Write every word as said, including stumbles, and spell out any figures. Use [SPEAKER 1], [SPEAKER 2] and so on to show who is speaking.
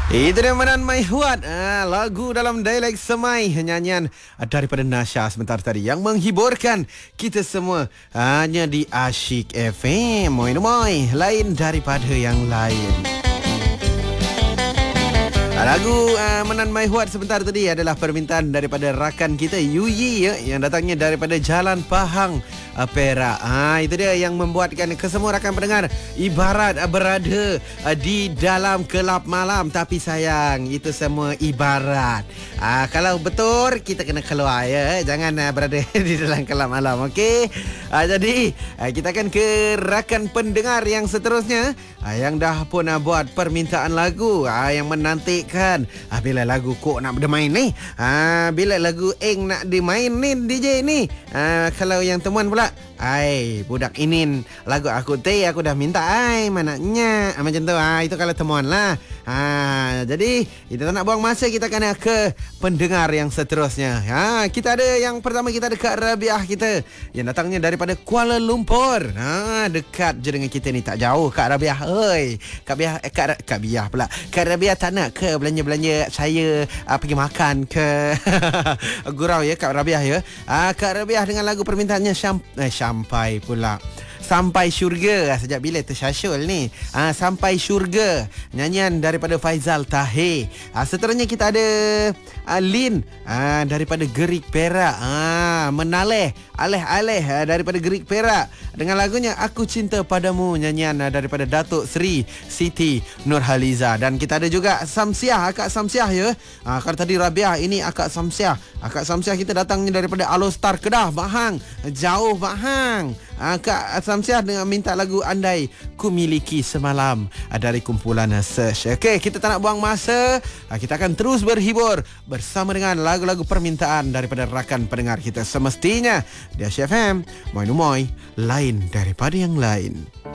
[SPEAKER 1] Itu dia Menan Mai Huat, ah, lagu dalam dialek Semai, nyanyian daripada Nasha sebentar tadi yang menghiburkan kita semua hanya di Asyik F M. Moi-moi, lain daripada yang lain. Lagu uh, Menan Mai Huat sebentar tadi adalah permintaan daripada rakan kita Yuyi ya, yang datangnya daripada Jalan Pahang, uh, Perak. Ah, itu dia yang membuatkan kesemua rakan pendengar ibarat uh, berada uh, di dalam kelab malam, tapi sayang itu semua ibarat. Ah, kalau betul kita kena keluar ya, jangan uh, berada di dalam kelab malam. Okey. Ah, jadi uh, kita akan ke rakan pendengar yang seterusnya uh, yang dah pun uh, buat permintaan lagu uh, yang menanti kan. Ah, bila lagu kok nak bermain ni? Ah, bila lagu Eng nak dimain ni D J ni? Ah, kalau yang temuan pula, ai budak inin lagu aku teh aku dah minta ai manaknya. Ah, macam tu. Ah, itu kalau temuan lah. Ah, jadi kita tak nak buang masa, kita kena ke pendengar yang seterusnya. Ah, kita ada yang pertama, kita ada Kak Rabiah kita yang datangnya daripada Kuala Lumpur. Ah, dekat je dengan kita ni, tak jauh Kak Rabiah. Oi, Kak Biah eh, Kak, Kak Biah pula. Kak Rabiah tak nak ke belanja-belanja saya uh, pergi makan ke gurau ya Kak Rabiah ya. Uh, Kak Rabiah dengan lagu permintaannya syam, eh, Sampai pula Sampai Syurga. Sejak bila tersyasyul ni? Ah, Sampai Syurga, nyanyian daripada Faizal Tahir. Ah, seterusnya kita ada ah, Lin ah, daripada Gerik Perak. Ah, menaleh aleh-aleh ah, daripada Gerik Perak dengan lagunya Aku Cinta Padamu, nyanyian ah, daripada Datuk Seri Siti Nurhaliza. Dan kita ada juga Samsiah, Akak Samsiah ya. Ah, kalau tadi Rabiah, ini Akak Samsiah. Akak Samsiah kita datangnya daripada Alostar Kedah, Bahang. Jauh Bahang. Ah, Kak Samsiah dengan minta lagu Andai Ku Miliki Semalam dari kumpulan Search. Okey, kita tak nak buang masa. Kita akan terus berhibur bersama dengan lagu-lagu permintaan daripada rakan pendengar kita semestinya di Asyik F M. Moi-moi, lain daripada yang lain.